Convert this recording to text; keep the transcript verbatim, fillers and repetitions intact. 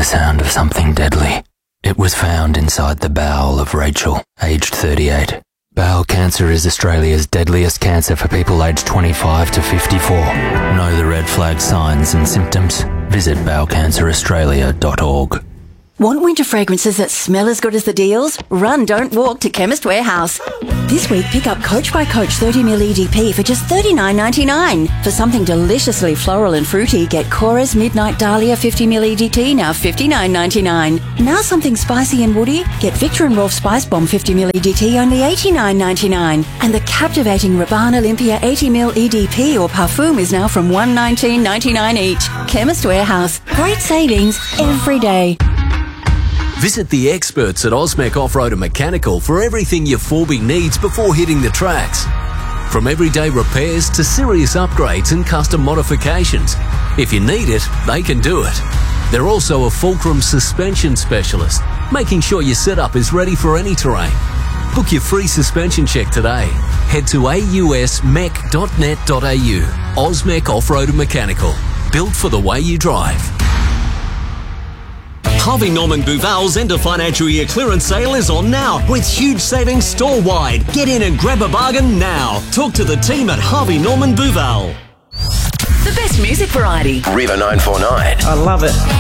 the sound of something deadly. It was found inside the bowel of Rachel, aged thirty-eight. Bowel cancer is Australia's deadliest cancer for people aged twenty-five to fifty-four. Know the red flag signs and symptoms? Visit bowel cancer australia dot org. Want winter fragrances that smell as good as the deals? Run, don't walk to Chemist Warehouse. This week, pick up Coach by Coach thirty milliliter E D P for just thirty-nine ninety-nine. For something deliciously floral and fruity, get Cora's Midnight Dahlia fifty milliliter E D T, now fifty-nine ninety-nine. Now something spicy and woody, get Victor and Rolf Spice Bomb fifty milliliter E D T, only eighty-nine ninety-nine. And the captivating Rabanne Olympia eighty milliliter E D P or Parfum is now from one nineteen ninety-nine each. Chemist Warehouse. Great savings every day. Visit the experts at Osmec Off-Road and Mechanical for everything your four B needs before hitting the tracks. From everyday repairs to serious upgrades and custom modifications. If you need it, they can do it. They're also a Fulcrum suspension specialist, making sure your setup is ready for any terrain. Book your free suspension check today. Head to a u s mech dot net dot a u. Osmec Off-Road and Mechanical. Built for the way you drive. Harvey Norman Buval's end of financial year clearance sale is on now with huge savings store-wide. Get in and grab a bargain now. Talk to the team at Harvey Norman Buval. The best music variety. River nine four nine. I love it.